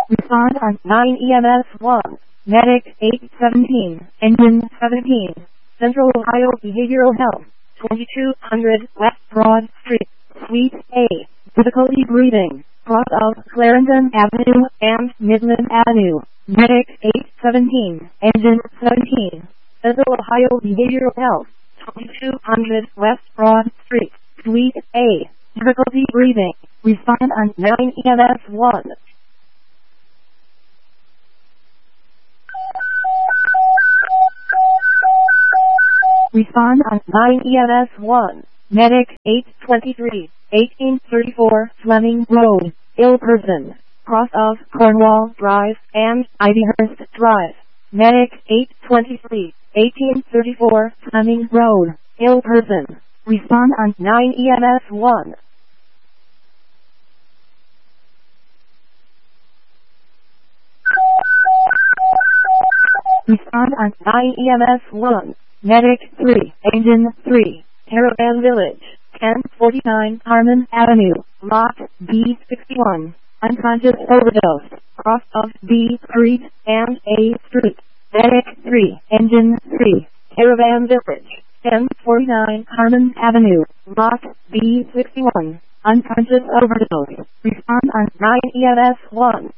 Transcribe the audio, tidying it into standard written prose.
Respond on 9 EMS 1. Medic 817. Engine 17. Central Ohio Behavioral Health. 2200 West Broad Street. Suite A. Difficulty breathing. Cross of Clarendon Avenue and Midland Avenue. Medic 817. Engine 17. Central Ohio Behavioral Health. 2200 West Broad Street. Suite A. Difficulty breathing. Respond on 9 EMS 1. Respond on 9 EMS 1. Medic 823, 1834 Fleming Road, ill person, cross of Cornwall Drive and Ivyhurst Drive. Medic 823, 1834 Fleming Road, ill person. Respond on 9 EMS 1. Respond on 9 EMS 1. Medic 3, Engine 3, Caravan Village, 1049 Harmon Avenue, Lot B61, unconscious overdose, cross of B Street and A Street. Medic 3, Engine 3, Caravan Village, 1049 Harmon Avenue, Lot B61, unconscious overdose. Respond on 9 EMS 1.